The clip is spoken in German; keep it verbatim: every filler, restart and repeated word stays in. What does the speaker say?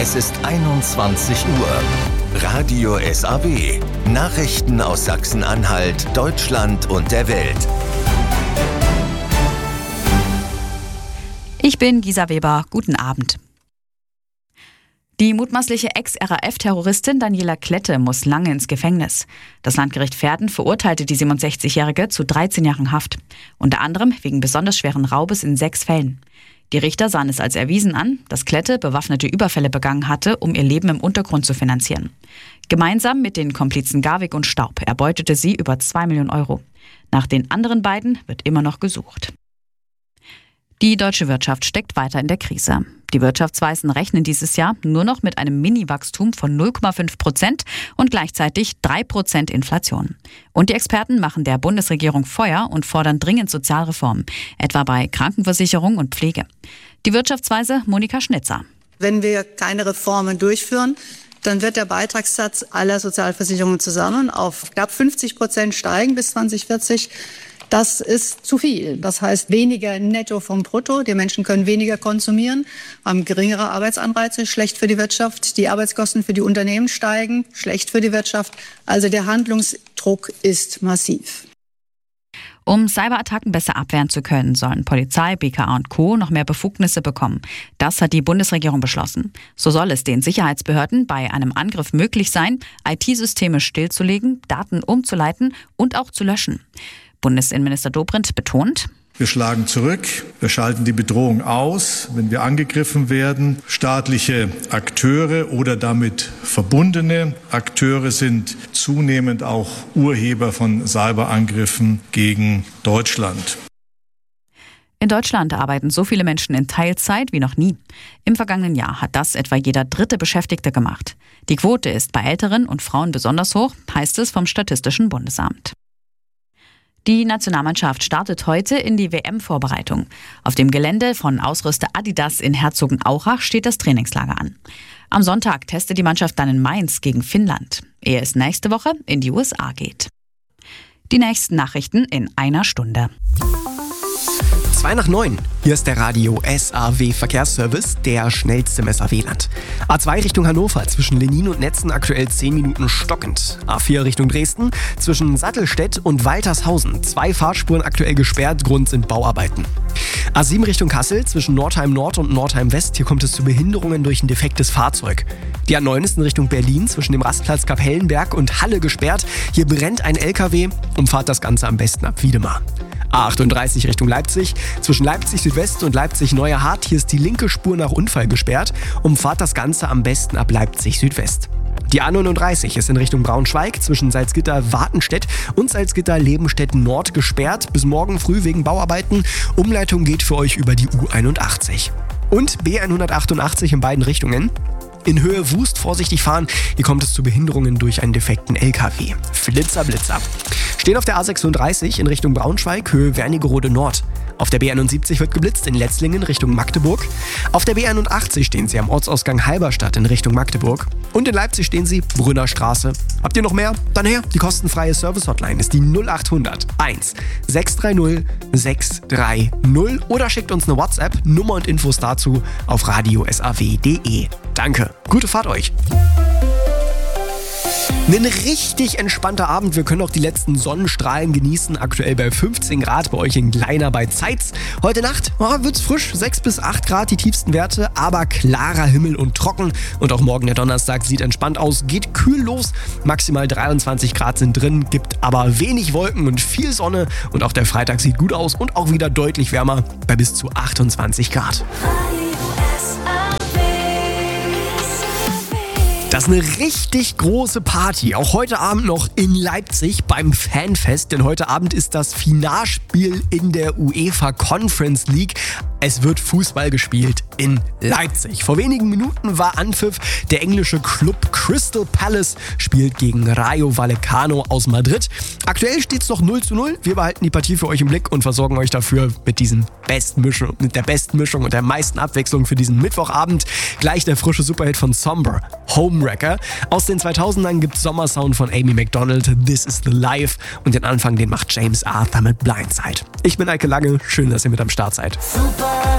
Es ist einundzwanzig Uhr. Radio S A W. Nachrichten aus Sachsen-Anhalt, Deutschland und der Welt. Ich bin Gisa Weber. Guten Abend. Die mutmaßliche Ex-R A F-Terroristin Daniela Klette muss lange ins Gefängnis. Das Landgericht Verden verurteilte die siebenundsechzigjährige zu dreizehn Jahren Haft. Unter anderem wegen besonders schweren Raubes in sechs Fällen. Die Richter sahen es als erwiesen an, dass Klette bewaffnete Überfälle begangen hatte, um ihr Leben im Untergrund zu finanzieren. Gemeinsam mit den Komplizen Garwig und Staub erbeutete sie über zwei Millionen Euro. Nach den anderen beiden wird immer noch gesucht. Die deutsche Wirtschaft steckt weiter in der Krise. Die Wirtschaftsweisen rechnen dieses Jahr nur noch mit einem Mini-Wachstum von null Komma fünf Prozent und gleichzeitig drei Prozent Inflation. Und die Experten machen der Bundesregierung Feuer und fordern dringend Sozialreformen, etwa bei Krankenversicherung und Pflege. Die Wirtschaftsweise Monika Schnitzer. Wenn wir keine Reformen durchführen, dann wird der Beitragssatz aller Sozialversicherungen zusammen auf knapp fünfzig Prozent steigen bis zwanzig vierzig. Das ist zu viel. Das heißt weniger Netto vom Brutto. Die Menschen können weniger konsumieren, haben geringere Arbeitsanreize, schlecht für die Wirtschaft. Die Arbeitskosten für die Unternehmen steigen, schlecht für die Wirtschaft. Also der Handlungsdruck ist massiv. Um Cyberattacken besser abwehren zu können, sollen Polizei, B K A und Co. noch mehr Befugnisse bekommen. Das hat die Bundesregierung beschlossen. So soll es den Sicherheitsbehörden bei einem Angriff möglich sein, I T-Systeme stillzulegen, Daten umzuleiten und auch zu löschen. Bundesinnenminister Dobrindt betont: Wir schlagen zurück, wir schalten die Bedrohung aus, wenn wir angegriffen werden. Staatliche Akteure oder damit verbundene Akteure sind zunehmend auch Urheber von Cyberangriffen gegen Deutschland. In Deutschland arbeiten so viele Menschen in Teilzeit wie noch nie. Im vergangenen Jahr hat das etwa jeder dritte Beschäftigte gemacht. Die Quote ist bei Älteren und Frauen besonders hoch, heißt es vom Statistischen Bundesamt. Die Nationalmannschaft startet heute in die W M-Vorbereitung. Auf dem Gelände von Ausrüster Adidas in Herzogenaurach steht das Trainingslager an. Am Sonntag testet die Mannschaft dann in Mainz gegen Finnland, ehe es nächste Woche in die U S A geht. Die nächsten Nachrichten in einer Stunde. zwei nach neun. Hier ist der Radio S A W Verkehrsservice, der schnellste im S A W-Land. A zwei Richtung Hannover, zwischen Lenin und Netzen aktuell zehn Minuten stockend. A vier Richtung Dresden, zwischen Sattelstedt und Waltershausen. Zwei Fahrspuren aktuell gesperrt, Grund sind Bauarbeiten. A sieben Richtung Kassel, zwischen Nordheim Nord und Nordheim West. Hier kommt es zu Behinderungen durch ein defektes Fahrzeug. Die A neun ist in Richtung Berlin, zwischen dem Rastplatz Kapellenberg und Halle gesperrt. Hier brennt ein L K W, umfahrt das Ganze am besten ab Wiedemar. A achtunddreißig Richtung Leipzig, zwischen Leipzig Südwest und Leipzig Neuer Hart. Hier ist die linke Spur nach Unfall gesperrt. Umfahrt das Ganze am besten ab Leipzig Südwest. Die A neununddreißig ist in Richtung Braunschweig, zwischen Salzgitter-Wartenstedt und Salzgitter-Lebenstedt Nord gesperrt. Bis morgen früh wegen Bauarbeiten. Umleitung geht für euch über die U einundachtzig. Und B hundertachtundachtzig in beiden Richtungen. In Höhe Wust vorsichtig fahren, hier kommt es zu Behinderungen durch einen defekten L K W. Flitzer, Blitzer. Stehen auf der A sechsunddreißig in Richtung Braunschweig, Höhe Wernigerode Nord. Auf der B einundsiebzig wird geblitzt in Letzlingen Richtung Magdeburg. Auf der B einundachtzig stehen sie am Ortsausgang Halberstadt in Richtung Magdeburg. Und in Leipzig stehen sie Brünner Straße. Habt ihr noch mehr? Dann her, die kostenfreie Service-Hotline ist die null achthundert eins sechs drei null sechs drei null oder schickt uns eine WhatsApp, Nummer und Infos dazu auf radio s a w punkt d e. Danke, gute Fahrt euch! Ein richtig entspannter Abend. Wir können auch die letzten Sonnenstrahlen genießen. Aktuell bei fünfzehn Grad bei euch in Gleiner bei Zeitz. Heute Nacht oh, wird's frisch, sechs bis acht Grad die tiefsten Werte, aber klarer Himmel und trocken. Und auch morgen der Donnerstag sieht entspannt aus, geht kühl los. Maximal dreiundzwanzig Grad sind drin, gibt aber wenig Wolken und viel Sonne. Und auch der Freitag sieht gut aus und auch wieder deutlich wärmer bei bis zu achtundzwanzig Grad. Das ist eine richtig große Party, auch heute Abend noch in Leipzig beim Fanfest, denn heute Abend ist das Finalspiel in der UEFA Conference League. Es wird Fußball gespielt in Leipzig. Vor wenigen Minuten war Anpfiff. Der englische Club Crystal Palace spielt gegen Rayo Vallecano aus Madrid. Aktuell steht es noch null zu null. Wir behalten die Partie für euch im Blick und versorgen euch dafür mit, diesen besten Mischung, mit der besten Mischung und der meisten Abwechslung für diesen Mittwochabend. Gleich der frische Superhit von Somber, Homewrecker. Aus den zweitausendern gibt es Sommersound von Amy Macdonald, This is the Life. Und den Anfang, den macht James Arthur mit Blindside. Ich bin Eike Lange, schön, dass ihr mit am Start seid. Super.